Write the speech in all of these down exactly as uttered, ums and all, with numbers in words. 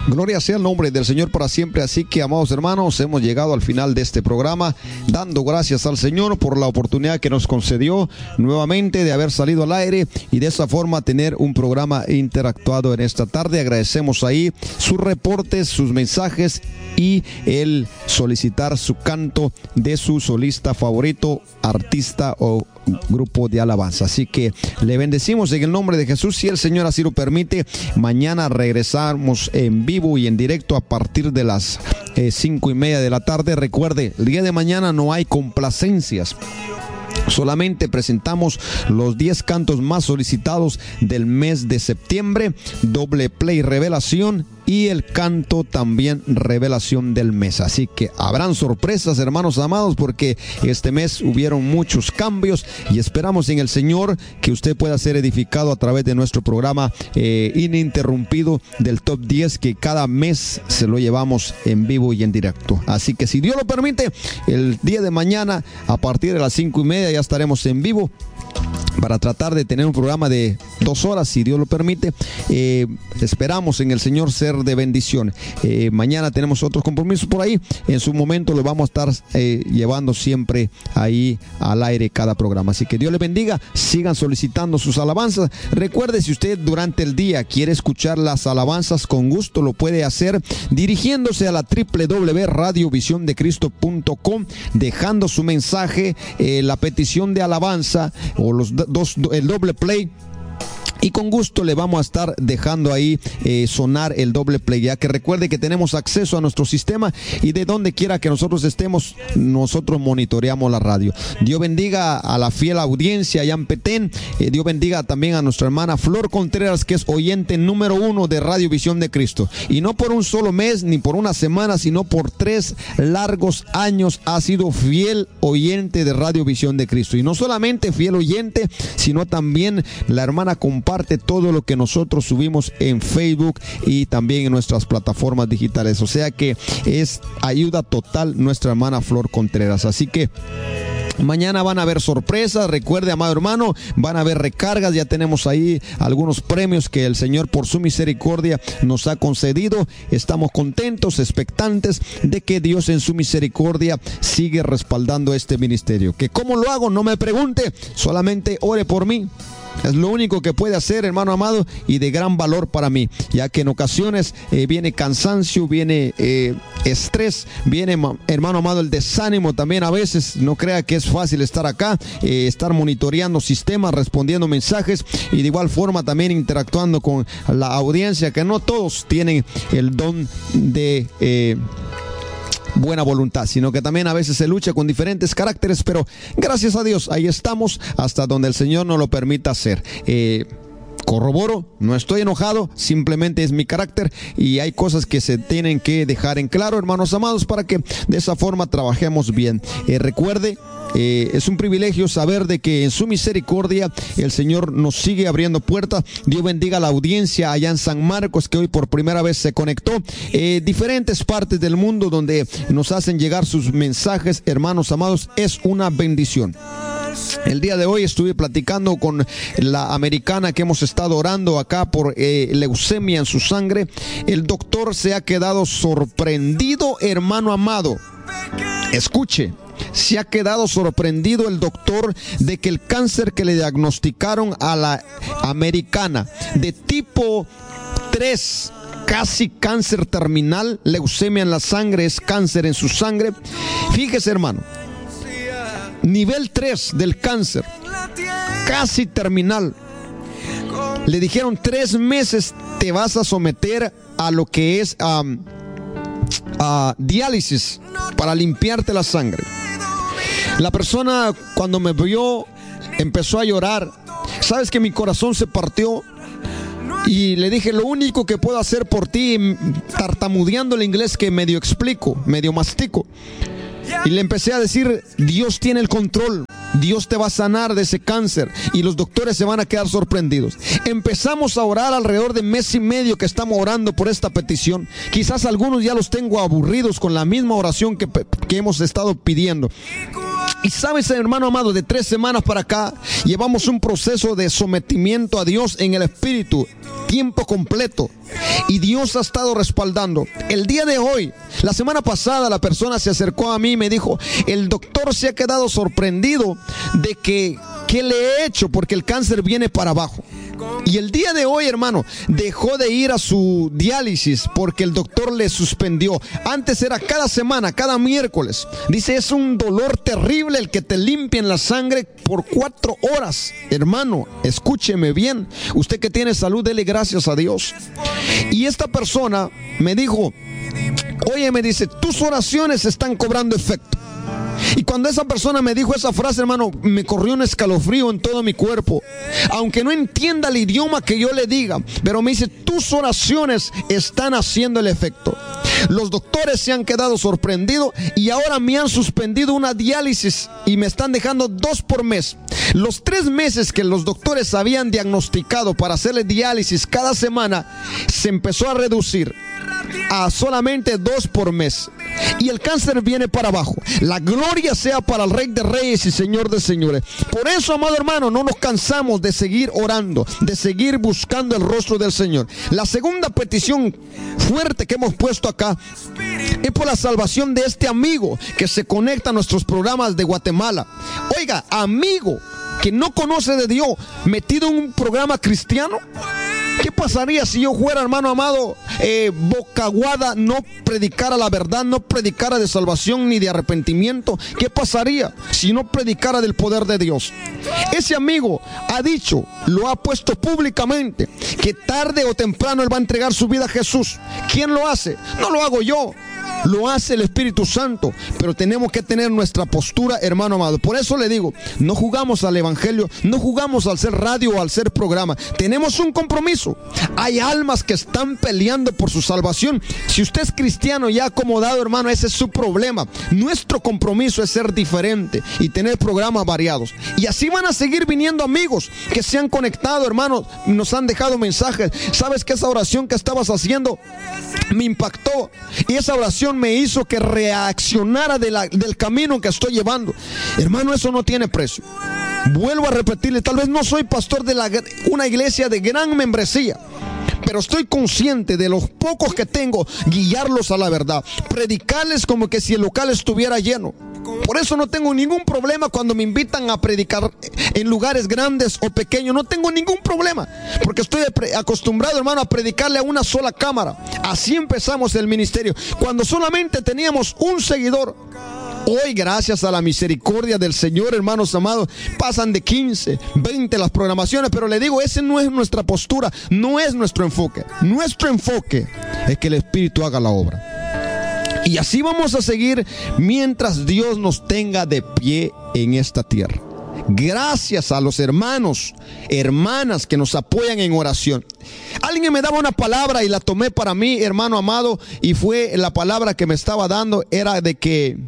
Gloria sea el nombre del Señor para siempre. Así que, amados hermanos, hemos llegado al final de este programa, dando gracias al Señor por la oportunidad que nos concedió nuevamente de haber salido al aire y de esa forma tener un programa interactuado en esta tarde. Agradecemos ahí sus reportes, sus mensajes y el solicitar su canto de su solista favorito, artista o grupo de alabanza. Así que le bendecimos en el nombre de Jesús. Si el Señor así lo permite, mañana regresamos en vivo y en directo a partir de las eh, cinco y media de la tarde. Recuerde, el día de mañana no hay complacencias. Solamente presentamos los diez cantos más solicitados del mes de septiembre, doble play revelación y el canto también revelación del mes. Así que habrán sorpresas, hermanos amados, porque este mes hubieron muchos cambios y esperamos en el Señor que usted pueda ser edificado a través de nuestro programa eh, ininterrumpido del top diez, que cada mes se lo llevamos en vivo y en directo. Así que si Dios lo permite, el día de mañana a partir de las cinco y media ya estaremos en vivo para tratar de tener un programa de dos horas, si Dios lo permite. Eh, esperamos en el Señor ser de bendición. Eh, mañana tenemos otros compromisos por ahí. En su momento lo vamos a estar eh, llevando siempre ahí al aire cada programa. Así que Dios les bendiga. Sigan solicitando sus alabanzas. Recuerde, si usted durante el día quiere escuchar las alabanzas, con gusto lo puede hacer dirigiéndose a la doble u doble u doble u punto radio visión de cristo punto com, dejando su mensaje, eh, la petición de alabanza o los dos, el doble play, y con gusto le vamos a estar dejando ahí eh, sonar el doble play, ya que recuerde que tenemos acceso a nuestro sistema y de donde quiera que nosotros estemos, nosotros monitoreamos la radio. Dios bendiga a la fiel audiencia allá en Petén. eh, Dios bendiga también a nuestra hermana Flor Contreras, que es oyente número uno de Radio Visión de Cristo, y no por un solo mes ni por una semana, sino por tres largos años ha sido fiel oyente de Radio Visión de Cristo. Y no solamente fiel oyente, sino también la hermana comparte todo lo que nosotros subimos en Facebook y también en nuestras plataformas digitales. O sea que es ayuda total nuestra hermana Flor Contreras. Así que mañana van a haber sorpresas. Recuerde, amado hermano, van a haber recargas. Ya tenemos ahí algunos premios que el Señor por su misericordia nos ha concedido. Estamos contentos, expectantes de que Dios en su misericordia sigue respaldando este ministerio. Que cómo lo hago, no me pregunte, solamente ore por mí. Es lo único que puede hacer, hermano amado, y de gran valor para mí, ya que en ocasiones eh, viene cansancio, viene eh, estrés, viene, hermano amado, el desánimo también a veces. No crea que es fácil estar acá, eh, estar monitoreando sistemas, respondiendo mensajes y de igual forma también interactuando con la audiencia, que no todos tienen el don de Eh, buena voluntad, sino que también a veces se lucha con diferentes caracteres, pero gracias a Dios ahí estamos hasta donde el Señor nos lo permita hacer. Eh, corroboro, no estoy enojado, simplemente es mi carácter y hay cosas que se tienen que dejar en claro, hermanos amados, para que de esa forma trabajemos bien. Eh, recuerde, Eh, es un privilegio saber de que en su misericordia el Señor nos sigue abriendo puertas. Dios bendiga a la audiencia allá en San Marcos, que hoy por primera vez se conectó. Eh, diferentes partes del mundo donde nos hacen llegar sus mensajes, hermanos amados, es una bendición. El día de hoy estuve platicando con la americana que hemos estado orando acá por eh, leucemia en su sangre. El doctor se ha quedado sorprendido, hermano amado. Escuche. Se ha quedado sorprendido el doctor de que el cáncer que le diagnosticaron a la americana de tipo tres, casi cáncer terminal, leucemia en la sangre, es cáncer en su sangre. Fíjese, hermano, nivel tres del cáncer, casi terminal. Le dijeron tres meses te vas a someter a lo que es um, a diálisis para limpiarte la sangre. La persona cuando me vio empezó a llorar. Sabes que mi corazón se partió y le dije, lo único que puedo hacer por ti, tartamudeando el inglés que medio explico, medio mastico, y le empecé a decir, Dios tiene el control, Dios te va a sanar de ese cáncer y los doctores se van a quedar sorprendidos. Empezamos a orar alrededor de mes y medio que estamos orando por esta petición. Quizás algunos ya los tengo aburridos con la misma oración que, que hemos estado pidiendo. Y sabes, hermano amado, de tres semanas para acá llevamos un proceso de sometimiento a Dios en el espíritu, tiempo completo. Y Dios ha estado respaldando. El día de hoy, la semana pasada, la persona se acercó a mí y me dijo, el doctor se ha quedado sorprendido de que, ¿qué le he hecho? Porque el cáncer viene para abajo. Y el día de hoy, hermano, dejó de ir a su diálisis porque el doctor le suspendió. Antes era cada semana, cada miércoles. Dice, es un dolor terrible el que te limpien la sangre por cuatro horas. Hermano, escúcheme bien. Usted que tiene salud, dele gracias a Dios. Y esta persona me dijo, oye, me dice, tus oraciones están cobrando efecto. Y cuando esa persona me dijo esa frase, hermano, me corrió un escalofrío en todo mi cuerpo. Aunque no entienda el idioma que yo le diga, pero me dice, tus oraciones están haciendo el efecto. Los doctores se han quedado sorprendidos y ahora me han suspendido una diálisis y me están dejando dos por mes. Los tres meses que los doctores habían diagnosticado para hacerle diálisis cada semana, se empezó a reducir a solamente dos por mes. Y el cáncer viene para abajo. La gloria sea para el Rey de Reyes y Señor de Señores. Por eso, amado hermano, no nos cansamos de seguir orando, de seguir buscando el rostro del Señor. La segunda petición fuerte que hemos puesto acá es por la salvación de este amigo que se conecta a nuestros programas de Guatemala. Oiga, amigo que no conoce de Dios, metido en un programa cristiano. ¿Qué pasaría si yo fuera, hermano amado, eh, bocaguada, no predicara la verdad, no predicara de salvación ni de arrepentimiento? ¿Qué pasaría si no predicara del poder de Dios? Ese amigo ha dicho, lo ha puesto públicamente, que tarde o temprano él va a entregar su vida a Jesús. ¿Quién lo hace? No lo hago yo. Lo hace el Espíritu Santo, pero tenemos que tener nuestra postura, hermano amado. Por eso le digo, no jugamos al evangelio, no jugamos al ser radio o al ser programa. Tenemos un compromiso. Hay almas que están peleando por su salvación. Si usted es cristiano ya acomodado, hermano, ese es su problema. Nuestro compromiso es ser diferente y tener programas variados. Y así van a seguir viniendo amigos que se han conectado, hermanos, nos han dejado mensajes. ¿Sabes que esa oración que estabas haciendo me impactó? Y esa oración me hizo que reaccionara de la, del camino que estoy llevando. Hermano, eso no tiene precio. Vuelvo a repetirle, tal vez no soy pastor de la, una iglesia de gran membresía, pero estoy consciente de los pocos que tengo, guiarlos a la verdad, predicarles como que si el local estuviera lleno. Por eso no tengo ningún problema cuando me invitan a predicar en lugares grandes o pequeños. No tengo ningún problema, porque estoy acostumbrado, hermano, a predicarle a una sola cámara. Así empezamos el ministerio, cuando solamente teníamos un seguidor. Hoy, gracias a la misericordia del Señor, hermanos amados, pasan de quince, veinte las programaciones, pero le digo, esa no es nuestra postura, no es nuestro enfoque. Nuestro enfoque es que el Espíritu haga la obra. Y así vamos a seguir mientras Dios nos tenga de pie en esta tierra. Gracias a los hermanos, hermanas que nos apoyan en oración. Alguien me daba una palabra y la tomé para mí, hermano amado, y fue la palabra que me estaba dando, era de que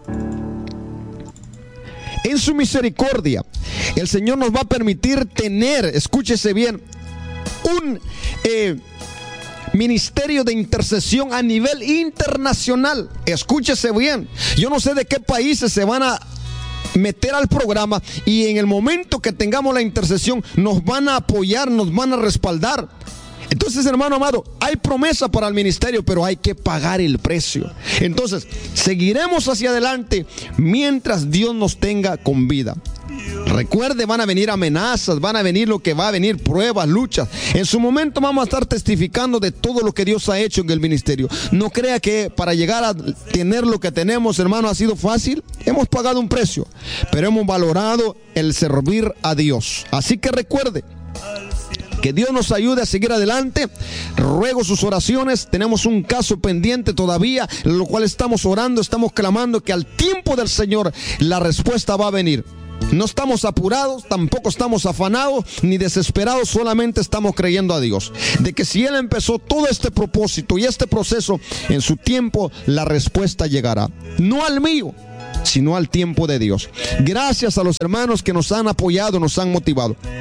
en su misericordia el Señor nos va a permitir tener, escúchese bien, un eh, ministerio de intercesión a nivel internacional. Escúchese bien, yo no sé de qué países se van a meter al programa y en el momento que tengamos la intercesión nos van a apoyar, nos van a respaldar. Entonces, hermano amado, hay promesa para el ministerio, pero hay que pagar el precio. Entonces, seguiremos hacia adelante mientras Dios nos tenga con vida. Recuerde, van a venir amenazas, van a venir lo que va a venir, pruebas, luchas. En su momento vamos a estar testificando de todo lo que Dios ha hecho en el ministerio. No crea que para llegar a tener lo que tenemos, hermano, ha sido fácil. Hemos pagado un precio, pero hemos valorado el servir a Dios. Así que recuerde, que Dios nos ayude a seguir adelante. Ruego sus oraciones. Tenemos un caso pendiente todavía, en lo cual estamos orando, estamos clamando que al tiempo del Señor la respuesta va a venir. No estamos apurados, tampoco estamos afanados ni desesperados, solamente estamos creyendo a Dios de que si Él empezó todo este propósito y este proceso, en su tiempo la respuesta llegará. No al mío, sino al tiempo de Dios. Gracias a los hermanos que nos han apoyado, nos han motivado.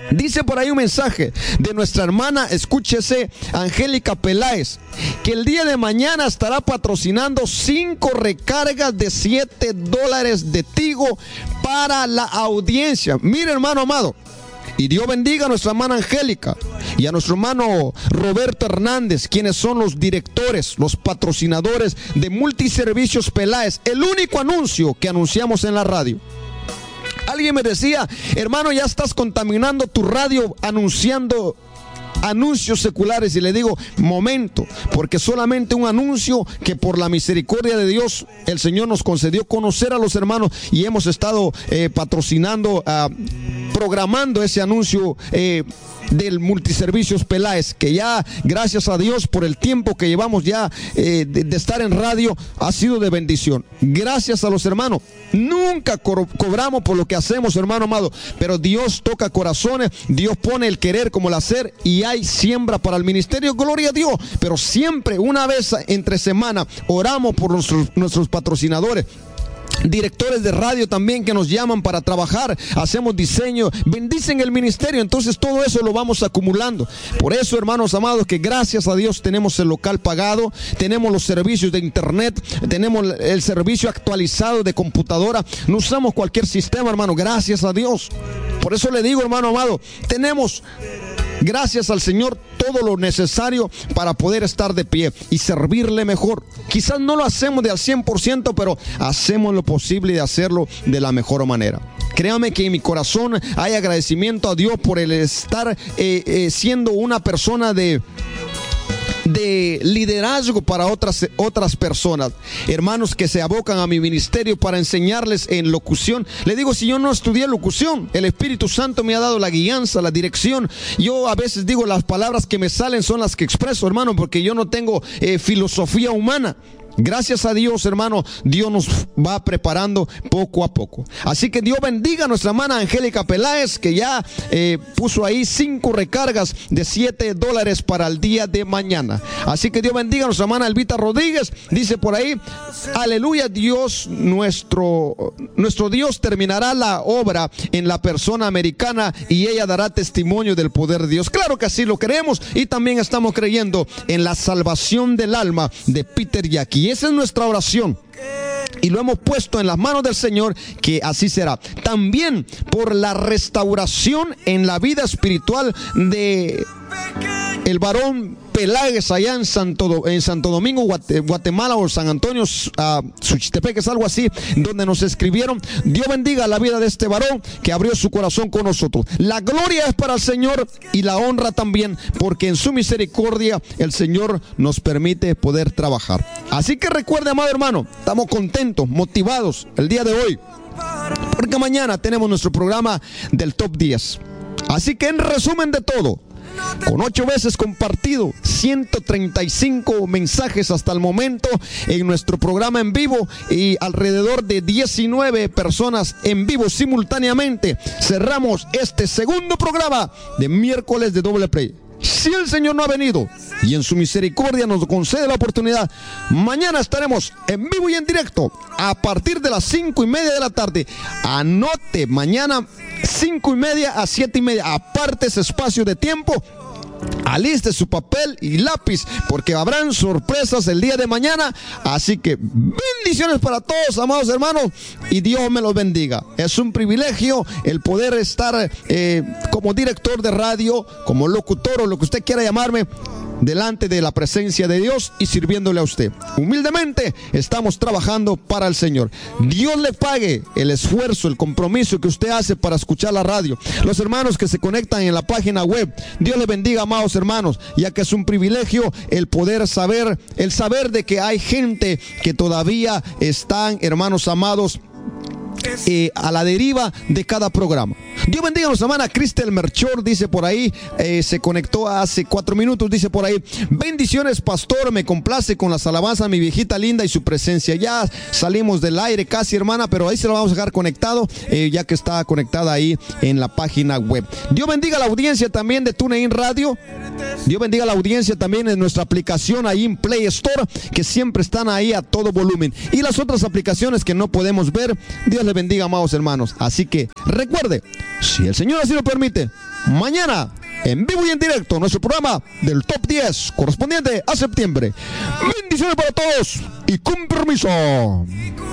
Dice por ahí un mensaje de nuestra hermana, escúchese, Angélica Peláez, que el día de mañana estará patrocinando cinco recargas de siete dólares de Tigo para la audiencia. Mire, hermano amado, y Dios bendiga a nuestra hermana Angélica y a nuestro hermano Roberto Hernández, quienes son los directores, los patrocinadores de Multiservicios Peláez, el único anuncio que anunciamos en la radio. Alguien me decía, hermano, ya estás contaminando tu radio anunciando anuncios seculares, y le digo, momento, porque solamente un anuncio que por la misericordia de Dios el Señor nos concedió conocer a los hermanos, y hemos estado eh, patrocinando, uh, programando ese anuncio eh, del Multiservicios Peláez, que ya, gracias a Dios, por el tiempo que llevamos ya eh, de, de estar en radio, ha sido de bendición. Gracias a los hermanos. Nunca co cobramos por lo que hacemos, hermano amado, pero Dios toca corazones, Dios pone el querer como el hacer, y hay siembra para el ministerio, gloria a Dios. Pero siempre, una vez entre semana, oramos por nuestros, nuestros patrocinadores, directores de radio también que nos llaman para trabajar, hacemos diseño, bendicen el ministerio. Entonces todo eso lo vamos acumulando. Por eso, hermanos amados, que gracias a Dios tenemos el local pagado, tenemos los servicios de internet, tenemos el servicio actualizado de computadora, no usamos cualquier sistema, hermano, gracias a Dios. Por eso le digo, hermano amado, tenemos, gracias al Señor, todo lo necesario para poder estar de pie y servirle mejor. Quizás no lo hacemos de al cien por ciento, pero hacemos lo posible de hacerlo de la mejor manera. Créame que en mi corazón hay agradecimiento a Dios por el estar eh, eh, siendo una persona de... de liderazgo para otras, otras personas, hermanos que se abocan a mi ministerio para enseñarles en locución. Le digo, si yo no estudié locución, el Espíritu Santo me ha dado la guianza, la dirección. Yo a veces digo, las palabras que me salen son las que expreso, hermano, porque yo no tengo eh, filosofía humana. Gracias a Dios, hermano, Dios nos va preparando poco a poco. Así que Dios bendiga a nuestra hermana Angélica Peláez, que ya eh, puso ahí cinco recargas de siete dólares para el día de mañana. Así que Dios bendiga a nuestra hermana Elvita Rodríguez. Dice por ahí, aleluya, Dios, nuestro, nuestro Dios terminará la obra en la persona americana y ella dará testimonio del poder de Dios. Claro que así lo creemos, y también estamos creyendo en la salvación del alma de Peter Jackie. Y esa es nuestra oración, y lo hemos puesto en las manos del Señor, que así será. También por la restauración en la vida espiritual de el varón Peláez allá en Santo, en Santo Domingo, Guatemala, o San Antonio, uh, Suchitepec, es algo así, donde nos escribieron. Dios bendiga la vida de este varón que abrió su corazón con nosotros. La gloria es para el Señor y la honra también, porque en su misericordia el Señor nos permite poder trabajar. Así que recuerde, amado hermano, estamos contentos, motivados el día de hoy, porque mañana tenemos nuestro programa del Top diez. Así que en resumen de todo, con ocho veces compartido, ciento treinta y cinco mensajes hasta el momento en nuestro programa en vivo, y alrededor de diecinueve personas en vivo simultáneamente, cerramos este segundo programa de miércoles de Doble Play. Si el Señor no ha venido y en su misericordia nos concede la oportunidad, mañana estaremos en vivo y en directo a partir de las cinco y media de la tarde. Anote, mañana cinco y media a siete y media, aparte ese espacio de tiempo. Aliste su papel y lápiz, porque habrán sorpresas el día de mañana. Así que bendiciones para todos, amados hermanos, y Dios me los bendiga. Es un privilegio el poder estar eh, como director de radio, como locutor, o lo que usted quiera llamarme, delante de la presencia de Dios y sirviéndole a usted. Humildemente estamos trabajando para el Señor. Dios le pague el esfuerzo, el compromiso que usted hace para escuchar la radio. Los hermanos que se conectan en la página web, Dios les bendiga, amados hermanos, ya que es un privilegio el poder saber, el saber de que hay gente que todavía están, hermanos amados, Eh, a la deriva de cada programa. Dios bendiga a nuestra hermana Cristel Merchor, dice por ahí, eh, se conectó hace cuatro minutos, dice por ahí, bendiciones pastor, me complace con las alabanzas mi viejita linda y su presencia. Ya salimos del aire casi, hermana, pero ahí se lo vamos a dejar conectado, eh, ya que está conectada ahí en la página web. Dios bendiga a la audiencia también de TuneIn Radio. Dios bendiga a la audiencia también en nuestra aplicación ahí en Play Store, que siempre están ahí a todo volumen, y las otras aplicaciones que no podemos ver. Dios les bendiga, amados hermanos. Así que recuerde, si el Señor así lo permite, mañana en vivo y en directo nuestro programa del Top diez correspondiente a septiembre. Bendiciones para todos y con permiso.